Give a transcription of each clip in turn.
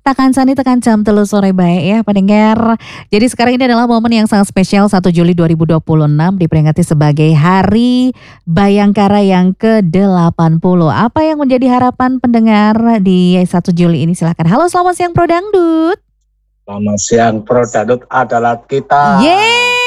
Tekan sani tekan jam 3 sore baik ya pendengar. Jadi sekarang ini adalah momen yang sangat spesial 1 Juli 2026 diperingati sebagai Hari Bayangkara yang ke-80. Apa yang menjadi harapan pendengar di 1 Juli ini? Silahkan. Halo, selamat siang Pro Dangdut. Selamat siang Pro Dangdut adalah kita. Yeay,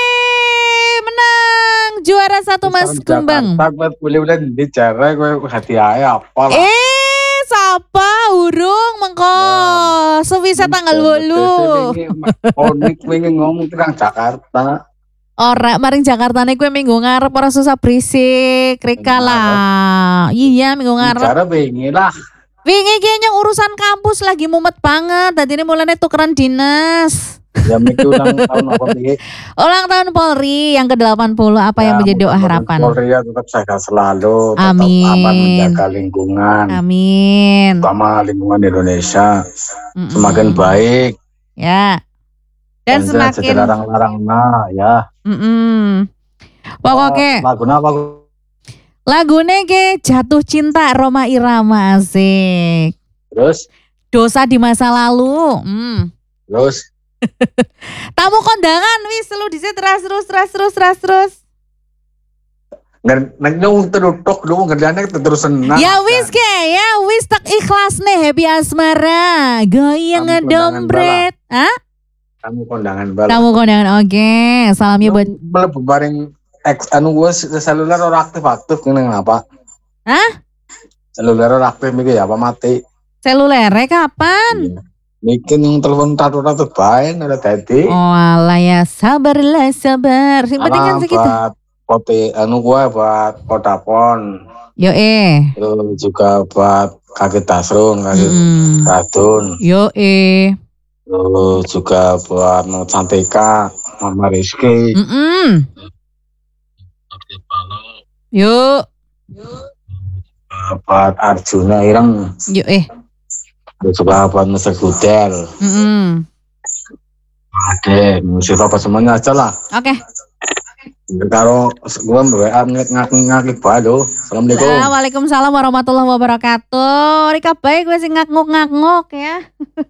menang juara 1 Mas Kumbang. Jakarta boleh di cara gue hadiahnya apa lah. Sapa urung mengko sewisa tanggal 8. Onik pengen ngomong tentang Jakarta. Ora maring Jakarta nih gue minggu ngarep ora susah berisik rika lah. Iya minggu ngarep. Cara pengen lah. Wingi kayaknya urusan kampus lagi mumet banget. Tadi ini mulanya tukeran dinas. Ya minggu ulang tahun apa nih? Ulang tahun Polri yang ke-80. Apa yang menjadi doa harapan? Polri ya tetap sehat selalu. Amin. Tetap aman menjaga lingkungan. Amin. Terutama lingkungan Indonesia semakin baik. Ya. Dan semakin larang-larang ya. Pokoknya lagune ke Jatuh Cinta Rhoma Irama asik. Terus? Dosa di masa lalu. Terus? Tamu kondangan wis lu dhisik terus. Nek terutuk lu ngerjane terus senang. Ya wis tak ikhlas nih happy asmara. Goyang ngedompret. Hah? Tamu kondangan bala. Tamu kondangan oke. Salamnya buat mlebu bareng gue seluler ora aktif kenapa? Hah? Seluler ora aktif iki ya apa mati? Selulernya kapan? Iya. Bikin yang telepon ratu bae ora dadi. Oh alah ya sabarlah sabar. Sing penting kan segitu. Buat buat Vodafone. Yo Terus juga buat kaki Tasrun, kaki Radun. Yo Terus juga buat Cantika, Mama Rizky. Yuk. Buat Arjuna Ireng. Yo Terus juga buat Mr. Gudel. Ada musik apa semuanya aja lah. Oke. Kalau gue WA ngakik bado. Assalamualaikum. Waalaikumsalam warahmatullahi wabarakatuh. Rika baik gue sih ngak-nguk ya.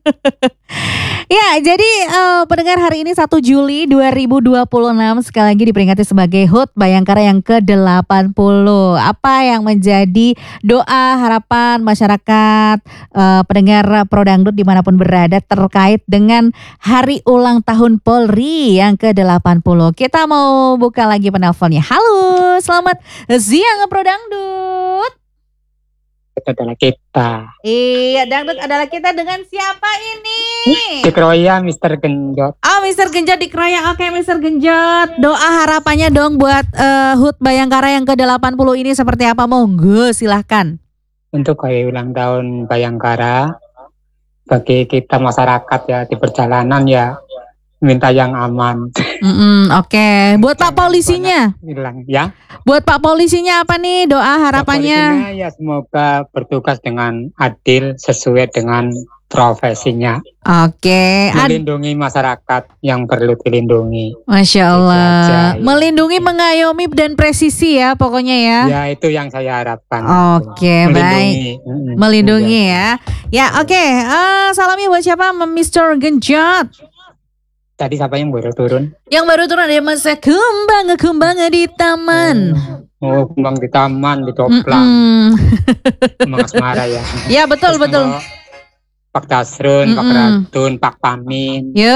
Ya, jadi pendengar hari ini 1 Juli 2026 sekali lagi diperingati sebagai HUT Bayangkara yang ke-80. Apa yang menjadi doa harapan masyarakat pendengar Pro Dangdut dimanapun berada terkait dengan hari ulang tahun Polri yang ke-80. Kita mau buka lagi penelponnya. Halo, selamat siang Pro Dangdut. Adalah kita. Iya, Dangdut adalah kita dengan siapa ini? Dikeroyak Mr. Genjot. Oh, Mr. Genjot dikeroyak. Oke, Mr. Genjot. Doa harapannya dong buat HUT Bayangkara yang ke-80 ini seperti apa? Monggo, silahkan. Untuk hari ulang tahun Bayangkara, bagi kita masyarakat ya di perjalanan ya minta yang aman. Oke. Buat Pak Polisinya? Hilang ya. Buat Pak Polisinya apa nih doa harapannya? Ya semoga bertugas dengan adil sesuai dengan profesinya. Oke. Melindungi masyarakat yang perlu dilindungi. Masya Allah. Aja, ya. Melindungi, mengayomi dan presisi ya pokoknya ya. Ya itu yang saya harapkan. Oke, baik. Melindungi ya. Ya oke. Salamnya buat siapa? Mr. Genjot. Tadi siapa yang baru turun? Yang baru turun ada Mas Kembang di taman. Oh, kembang di taman, di Toplang. Kembang asmara ya. Ya betul. Pak Tasrun, Pak Radun, Pak Pamin.